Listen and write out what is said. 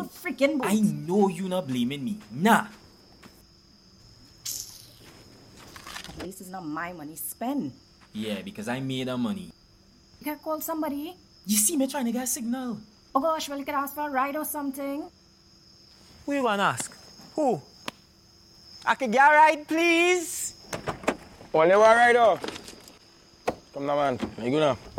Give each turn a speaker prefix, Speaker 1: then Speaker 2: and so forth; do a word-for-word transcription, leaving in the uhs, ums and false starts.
Speaker 1: freaking boat.
Speaker 2: I know you not blaming me. Nah.
Speaker 1: At least it's not my money spend.
Speaker 2: Yeah, because I made the money.
Speaker 1: You can call somebody.
Speaker 2: You see me trying to get a signal.
Speaker 1: Oh gosh, well you could ask for a ride or something.
Speaker 3: Who you gonna ask? Who? I can get a ride, please?
Speaker 4: Only one ride, oh. Come now, man. You good now?